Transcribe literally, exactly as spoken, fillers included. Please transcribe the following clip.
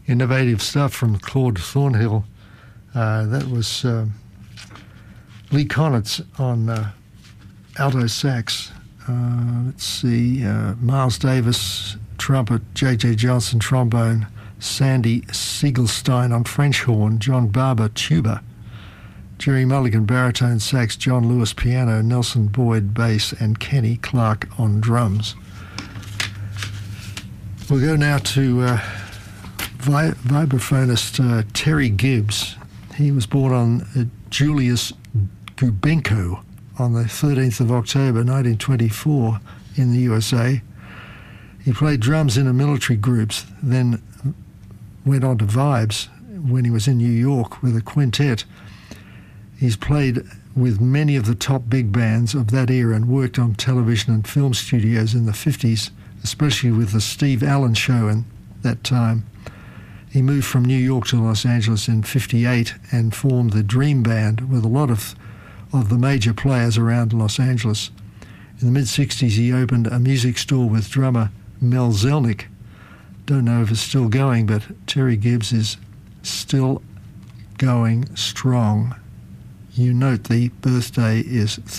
Innovative stuff from Claude Thornhill. Uh, that was uh, Lee Konitz on uh, alto sax. Uh, let's see, uh, Miles Davis, trumpet, J J Johnson, trombone, Sandy Siegelstein on French horn, John Barber, tuba, Jerry Mulligan, baritone sax, John Lewis, piano, Nelson Boyd, bass, and Kenny Clark on drums. We'll go now to uh, vi- vibraphonist uh, Terry Gibbs. He was born on uh, Julius Gubenko on the thirteenth of October nineteen twenty-four in the U S A. He played drums in a military groups, then went on to Vibes when he was in New York with a quintet. He's played with many of the top big bands of that era and worked on television and film studios in the fifties, especially with the Steve Allen Show in that time. He moved from New York to Los Angeles in fifty-eight and formed the Dream Band with a lot of of the major players around Los Angeles. In the mid-sixties, he opened a music store with drummer Mel Zelnick. Don't know if it's still going, but Terry Gibbs is still going strong. You note the birthday is